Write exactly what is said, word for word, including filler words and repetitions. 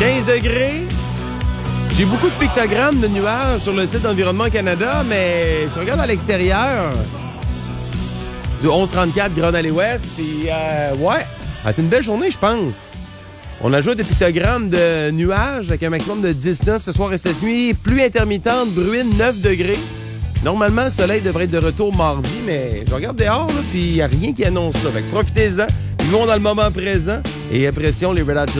quinze degrés. J'ai beaucoup de pictogrammes de nuages sur le site d'Environnement Canada, mais je regarde à l'extérieur. Du onze trente-quatre Grand-Allée-Ouest, puis euh, ouais, c'est une belle journée, je pense. On a joué des pictogrammes de nuages avec un maximum de dix-neuf ce soir et cette nuit. Pluie intermittente, bruine, neuf degrés. Normalement, le soleil devrait être de retour mardi, mais je regarde dehors, puis il n'y a rien qui annonce ça. Fait que profitez-en, vivons dans le moment présent et apprécions les Red Hot